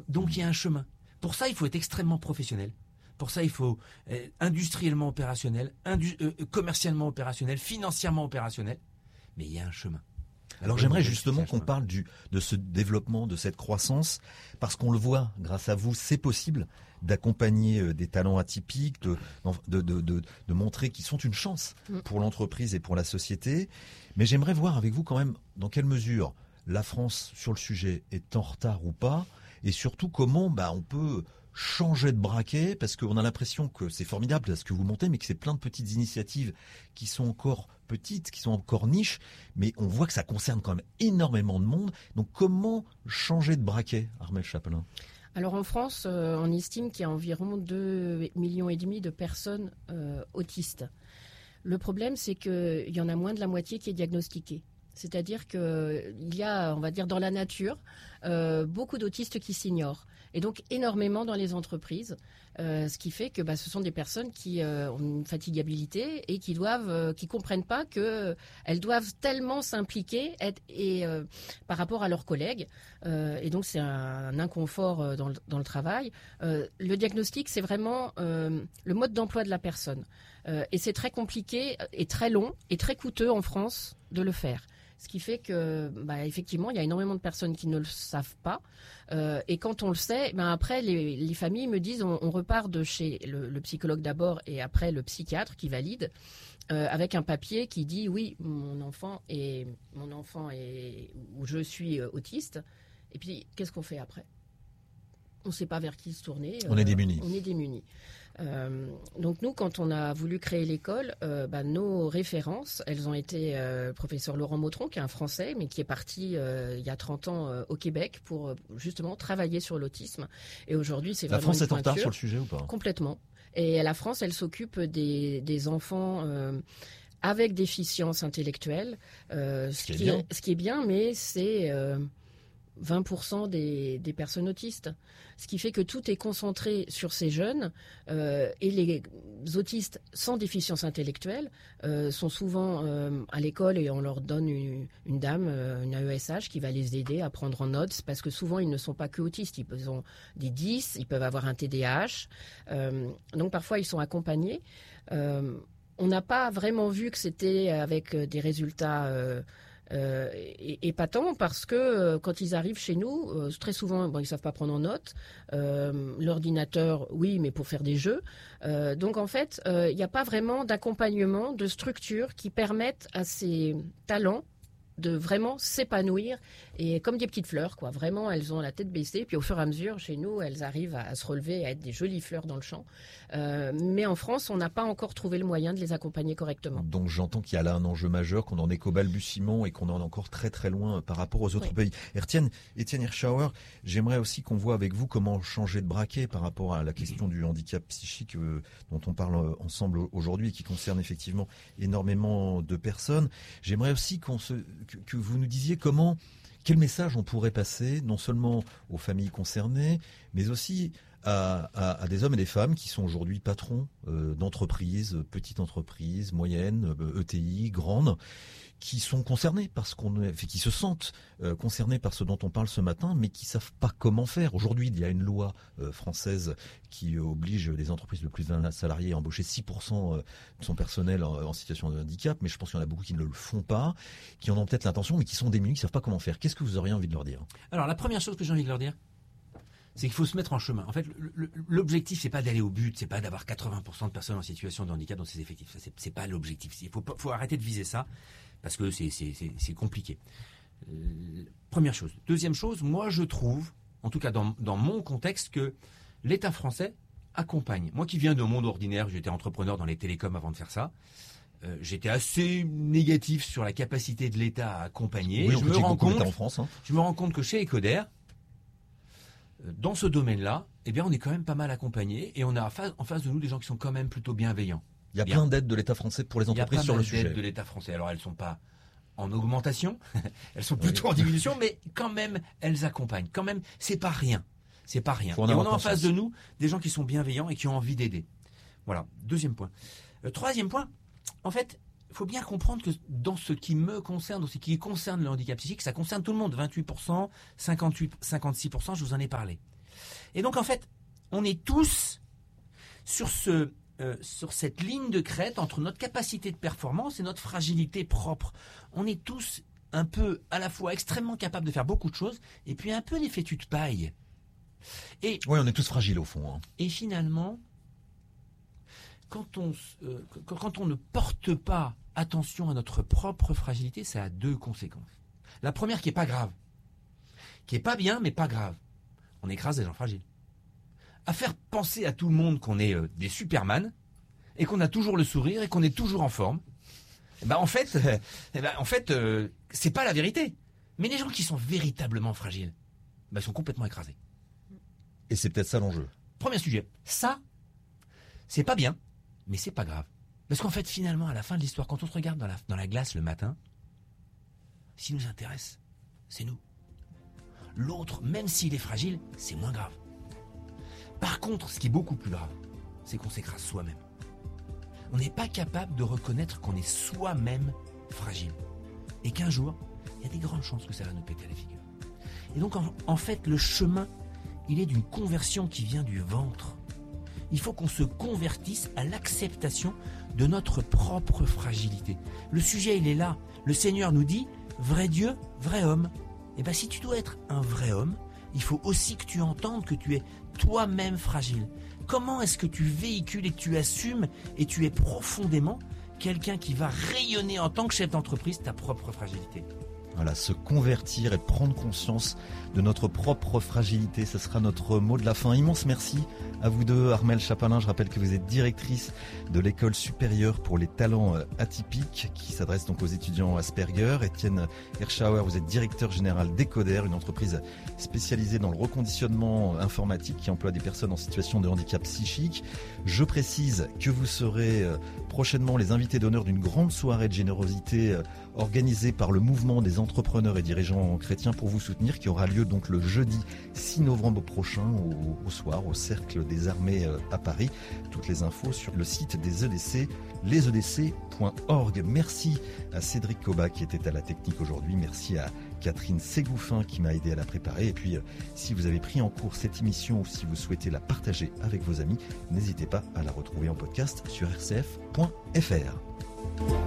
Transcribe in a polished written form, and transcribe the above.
Donc il y a un chemin. Pour ça, il faut être extrêmement professionnel. Pour ça, il faut être industriellement opérationnel, commercialement opérationnel, financièrement opérationnel. Mais il y a un chemin. Alors j'aimerais justement qu'on parle de ce développement, de cette croissance, parce qu'on le voit, grâce à vous, c'est possible d'accompagner des talents atypiques, de montrer qu'ils sont une chance pour l'entreprise et pour la société. Mais j'aimerais voir avec vous quand même dans quelle mesure la France sur le sujet est en retard ou pas, et surtout comment on peut changer de braquet, parce qu'on a l'impression que c'est formidable ce que vous montez, mais que c'est plein de petites initiatives qui sont encore petites, qui sont encore niches, mais on voit que ça concerne quand même énormément de monde. Donc comment changer de braquet, Armelle Chapelain ? Alors en France, on estime qu'il y a environ 2,5 millions de personnes autistes. Le problème, c'est qu'il y en a moins de la moitié qui est diagnostiquée. C'est-à-dire qu'il y a, on va dire, dans la nature, beaucoup d'autistes qui s'ignorent. Et donc énormément dans les entreprises, ce qui fait que ce sont des personnes qui ont une fatigabilité et qui comprennent pas que elles doivent tellement s'impliquer par rapport à leurs collègues. Et donc c'est un inconfort dans le travail. Le diagnostic, c'est vraiment le mode d'emploi de la personne. Et c'est très compliqué et très long et très coûteux en France de le faire. Ce qui fait que, effectivement, il y a énormément de personnes qui ne le savent pas. Et quand on le sait, après, les familles me disent, on repart de chez le psychologue d'abord et après le psychiatre qui valide, avec un papier qui dit, oui, mon enfant est ou je suis autiste. Et puis, qu'est-ce qu'on fait après ? On ne sait pas vers qui se tourner. On est démunis. On est démunis. Donc nous, quand on a voulu créer l'école, nos références, elles ont été professeur Laurent Mautron, qui est un Français, mais qui est parti il y a 30 ans au Québec pour justement travailler sur l'autisme. Et aujourd'hui, c'est vraiment la France une est en retard pointure. sur le sujet ou pas ? Complètement. Et la France, elle s'occupe des enfants avec déficience intellectuelle, ce qui est bien, mais c'est 20% des personnes autistes. Ce qui fait que tout est concentré sur ces jeunes et les autistes sans déficience intellectuelle sont souvent à l'école et on leur donne une dame, une AESH qui va les aider à prendre en note parce que souvent ils ne sont pas que autistes, ils ont des 10, ils peuvent avoir un TDAH. Donc parfois ils sont accompagnés. On n'a pas vraiment vu que c'était avec des résultats épatant parce que quand ils arrivent chez nous, très souvent, ils savent pas prendre en note. L'ordinateur, oui, mais pour faire des jeux. Donc en fait, il n'y a pas vraiment d'accompagnement, de structure qui permettent à ces talents de vraiment s'épanouir et comme des petites fleurs, quoi. Vraiment, elles ont la tête baissée. Puis au fur et à mesure, chez nous, elles arrivent à se relever, à être des jolies fleurs dans le champ. Mais en France, on n'a pas encore trouvé le moyen de les accompagner correctement. Donc j'entends qu'il y a là un enjeu majeur, qu'on en est qu'au balbutiement et qu'on en est encore très très loin par rapport aux autres pays. Étienne Hirschauer, j'aimerais aussi qu'on voit avec vous comment changer de braquet par rapport à la question du handicap psychique dont on parle ensemble aujourd'hui et qui concerne effectivement énormément de personnes. J'aimerais aussi que vous nous disiez quel message on pourrait passer, non seulement aux familles concernées, mais aussi à des hommes et des femmes qui sont aujourd'hui patrons d'entreprises, petites entreprises, moyennes, ETI, grandes, qui sont concernés qui se sentent concernés par ce dont on parle ce matin, mais qui savent pas comment faire. Aujourd'hui, il y a une loi française qui oblige les entreprises de plus de 20 salariés à embaucher 6% de son personnel en situation de handicap, mais je pense qu'il y en a beaucoup qui ne le font pas, qui en ont peut-être l'intention, mais qui sont démunis, qui savent pas comment faire. Qu'est-ce que vous auriez envie de leur dire ? Alors, la première chose que j'ai envie de leur dire, c'est qu'il faut se mettre en chemin. En fait, l'objectif, c'est pas d'aller au but, c'est pas d'avoir 80% de personnes en situation de handicap dans ses effectifs. Ça, c'est pas l'objectif. Il faut arrêter de viser ça, parce que c'est compliqué. Première chose. Deuxième chose, moi je trouve, en tout cas dans mon contexte, que l'État français accompagne. Moi qui viens d'un monde ordinaire, j'étais entrepreneur dans les télécoms avant de faire ça, j'étais assez négatif sur la capacité de l'État à accompagner. Oui, je me rends compte en France, Je me rends compte que chez Ecoder, dans ce domaine-là, on est quand même pas mal accompagné et on a en face de nous des gens qui sont quand même plutôt bienveillants. Il y a plein d'aides de l'État français pour les entreprises sur le sujet. Il y a pas mal d'aides de l'État français. Alors elles sont pas en augmentation, elles sont plutôt en diminution, mais quand même elles accompagnent. Quand même, c'est pas rien. C'est pas rien. Et on a en face de nous des gens qui sont bienveillants et qui ont envie d'aider. Voilà. Deuxième point. Troisième point. En fait, il faut bien comprendre que dans ce qui me concerne, dans ce qui concerne le handicap psychique, ça concerne tout le monde. 28%, 56%, je vous en ai parlé. Et donc en fait, on est tous sur cette ligne de crête entre notre capacité de performance et notre fragilité propre. On est tous un peu à la fois extrêmement capables de faire beaucoup de choses et puis un peu des fétus de paille. Oui, on est tous fragiles au fond. Hein. Et finalement, quand on ne porte pas attention à notre propre fragilité, ça a 2 conséquences. La première qui est pas grave, qui est pas bien mais pas grave. On écrase des gens fragiles. À faire penser à tout le monde qu'on est des Superman et qu'on a toujours le sourire et qu'on est toujours en forme. En fait, c'est pas la vérité. Mais les gens qui sont véritablement fragiles, sont complètement écrasés. Et c'est peut-être ça l'enjeu. Premier sujet. Ça, c'est pas bien, mais c'est pas grave. Parce qu'en fait, finalement, à la fin de l'histoire, quand on se regarde dans la glace le matin, ce qui nous intéresse, c'est nous. L'autre, même s'il est fragile, c'est moins grave. Par contre, ce qui est beaucoup plus grave, c'est qu'on s'écrase soi-même. On n'est pas capable de reconnaître qu'on est soi-même fragile. Et qu'un jour, il y a des grandes chances que ça va nous péter à la figure. Et donc, en fait, le chemin, il est d'une conversion qui vient du ventre. Il faut qu'on se convertisse à l'acceptation de notre propre fragilité. Le sujet, il est là. Le Seigneur nous dit, vrai Dieu, vrai homme. Et si tu dois être un vrai homme, il faut aussi que tu entendes que tu es toi-même fragile. Comment est-ce que tu véhicules et que tu assumes et tu es profondément quelqu'un qui va rayonner en tant que chef d'entreprise ta propre fragilité ? Voilà, se convertir et prendre conscience de notre propre fragilité, ce sera notre mot de la fin. Immense merci à vous deux, Armelle Chapalin. Je rappelle que vous êtes directrice de l'école supérieure pour les talents atypiques qui s'adresse donc aux étudiants Asperger. Étienne Hirschauer, vous êtes directeur général d'Ecoder, une entreprise spécialisée dans le reconditionnement informatique qui emploie des personnes en situation de handicap psychique. Je précise que vous serez prochainement les invités d'honneur d'une grande soirée de générosité organisée par le mouvement des entrepreneurs et dirigeants chrétiens pour vous soutenir, qui aura lieu donc le jeudi 6 novembre prochain au soir au Cercle des Armées à Paris. Toutes les infos sur le site des EDC, lesedc.org. Merci à Cédric Coba qui était à la technique aujourd'hui. Merci à Catherine Ségouffin qui m'a aidé à la préparer. Et puis, si vous avez pris en cours cette émission ou si vous souhaitez la partager avec vos amis, n'hésitez pas à la retrouver en podcast sur rcf.fr.